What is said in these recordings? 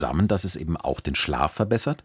zusammen, dass es eben auch den Schlaf verbessert?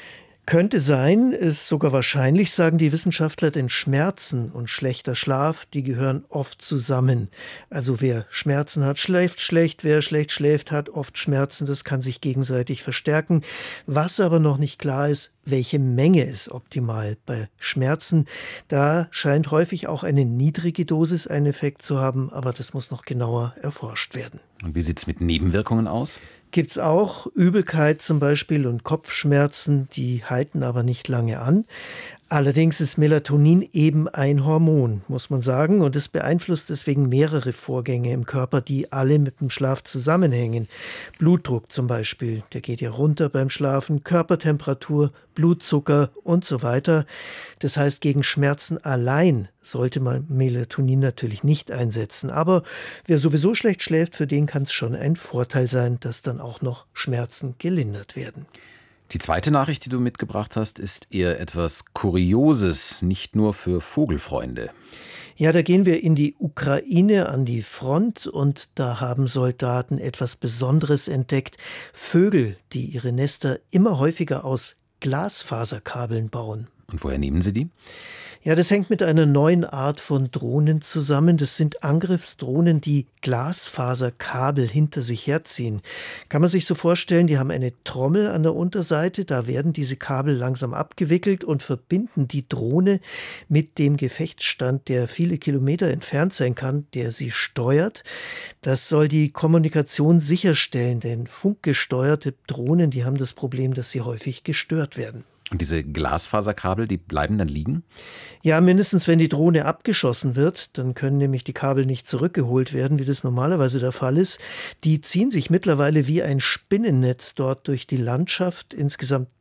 Könnte sein, ist sogar wahrscheinlich, sagen die Wissenschaftler, denn Schmerzen und schlechter Schlaf, die gehören oft zusammen. Also wer Schmerzen hat, schläft schlecht, wer schlecht schläft, hat oft Schmerzen, das kann sich gegenseitig verstärken. Was aber noch nicht klar ist, welche Menge ist optimal. Bei Schmerzen, da scheint häufig auch eine niedrige Dosis einen Effekt zu haben, aber das muss noch genauer erforscht werden. Und wie sieht's mit Nebenwirkungen aus? Gibt's auch Übelkeit zum Beispiel und Kopfschmerzen, die halten aber nicht lange an. Allerdings ist Melatonin eben ein Hormon, muss man sagen, und es beeinflusst deswegen mehrere Vorgänge im Körper, die alle mit dem Schlaf zusammenhängen. Blutdruck zum Beispiel, der geht ja runter beim Schlafen, Körpertemperatur, Blutzucker und so weiter. Das heißt, gegen Schmerzen allein sollte man Melatonin natürlich nicht einsetzen. Aber wer sowieso schlecht schläft, für den kann es schon ein Vorteil sein, dass dann auch noch Schmerzen gelindert werden. Die zweite Nachricht, die du mitgebracht hast, ist eher etwas Kurioses, nicht nur für Vogelfreunde. Ja, da gehen wir in die Ukraine an die Front und da haben Soldaten etwas Besonderes entdeckt. Vögel, die ihre Nester immer häufiger aus Glasfaserkabeln bauen. Und woher nehmen sie die? Ja, das hängt mit einer neuen Art von Drohnen zusammen. Das sind Angriffsdrohnen, die Glasfaserkabel hinter sich herziehen. Kann man sich so vorstellen, die haben eine Trommel an der Unterseite, da werden diese Kabel langsam abgewickelt und verbinden die Drohne mit dem Gefechtsstand, der viele Kilometer entfernt sein kann, der sie steuert. Das soll die Kommunikation sicherstellen, denn funkgesteuerte Drohnen, die haben das Problem, dass sie häufig gestört werden. Und diese Glasfaserkabel, die bleiben dann liegen? Ja, mindestens wenn die Drohne abgeschossen wird, dann können nämlich die Kabel nicht zurückgeholt werden, wie das normalerweise der Fall ist. Die ziehen sich mittlerweile wie ein Spinnennetz dort durch die Landschaft. Insgesamt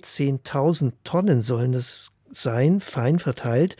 13.000 Tonnen sollen das sein, fein verteilt.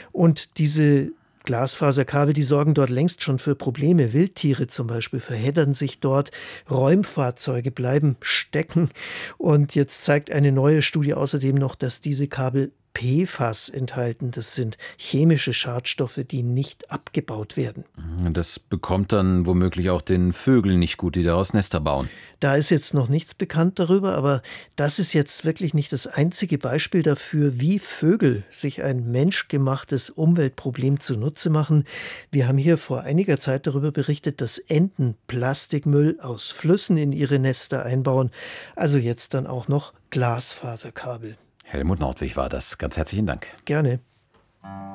Und diese Glasfaserkabel, die sorgen dort längst schon für Probleme. Wildtiere zum Beispiel verheddern sich dort, Räumfahrzeuge bleiben stecken. Und jetzt zeigt eine neue Studie außerdem noch, dass diese Kabel PFAS enthalten. Das sind chemische Schadstoffe, die nicht abgebaut werden. Das bekommt dann womöglich auch den Vögeln nicht gut, die daraus Nester bauen. Da ist jetzt noch nichts bekannt darüber, aber das ist jetzt wirklich nicht das einzige Beispiel dafür, wie Vögel sich ein menschgemachtes Umweltproblem zunutze machen. Wir haben hier vor einiger Zeit darüber berichtet, dass Enten Plastikmüll aus Flüssen in ihre Nester einbauen. Also jetzt dann auch noch Glasfaserkabel. Helmut Nordwig war das. Ganz herzlichen Dank. Gerne.